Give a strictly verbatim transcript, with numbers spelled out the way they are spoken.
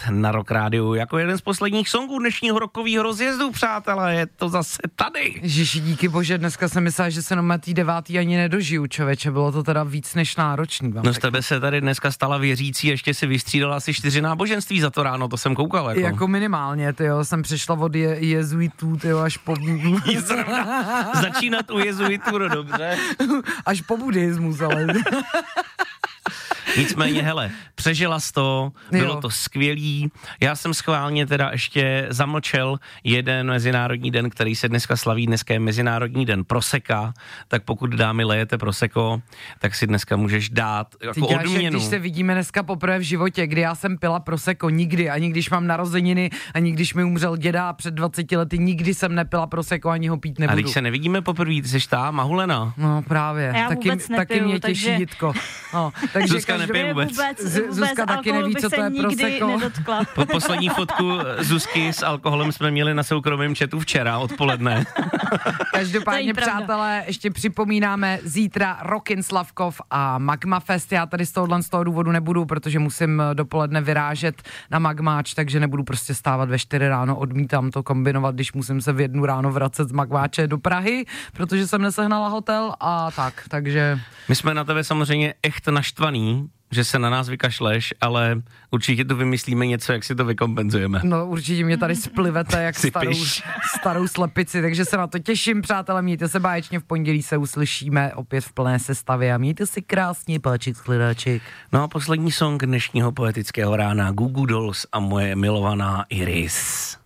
na Rock Rádiu jako jeden z posledních songů dnešního rockového rozjezdu, přátelé, je to zase tady. Ježiši, díky bože, dneska jsem myslela, že se na tý devátý ani nedožiju, člověče, bylo to teda víc než náročný. No z tebe se tady dneska stala věřící, ještě si vystřídala asi čtyři náboženství za to ráno, to jsem koukal. Jako, jako minimálně, tyjo, jsem přešla od je, jezuitů, tyjo, až po... Začínat u jezuitů, no dobře. Až po buddhismus, ale... Nicméně, hele, přežila jsi to, bylo jo. to skvělý. Já jsem schválně teda ještě zamlčel jeden mezinárodní den, který se dneska slaví, dneska je Mezinárodní den Proseka, tak pokud dámy lejete Prosecco, tak si dneska můžeš dát jako Ty odměnu. Když se vidíme dneska poprvé v životě, kdy já jsem pila Prosecco, nikdy, ani když mám narozeniny, ani když mi umřel děda před dvaceti lety, nikdy jsem nepila Prosecco, ani ho pít nebudu. A když se nevidíme poprvé, ty jsi ta Mahulena. No právě, já taky, nepiju, taky mě těší takže... Jitko. No, takže Zuzka nepije vůbec. vůbec, vůbec Zuzka taky neví, co to je Prosecco. Po poslední fotku Zuzky s alkoholem jsme měli na soukromém chatu včera odpoledne. Každopádně, přátelé, ještě připomínáme zítra Rockin' Slavkov a Magma Fest. Já tady z tohohle z toho důvodu nebudu, protože musím dopoledne vyrážet na Magmáč, takže nebudu prostě stávat ve čtyři ráno, odmítám to kombinovat, když musím se v jednu ráno vracet z Magmáče do Prahy, protože jsem nesehnala hotel a tak, takže... My jsme na tebe samozřejmě echt naštvaný, že se na nás vykašleš, ale určitě tu vymyslíme něco, jak si to vykompenzujeme. No určitě mě tady splivete jak starou, starou slepici, takže se na to těším, přátelé, mějte se báječně, v pondělí se uslyšíme opět v plné sestavě a mějte si krásně, páček sklidáček. No a poslední song dnešního poetického rána, Goo Goo Dolls a moje milovaná Iris.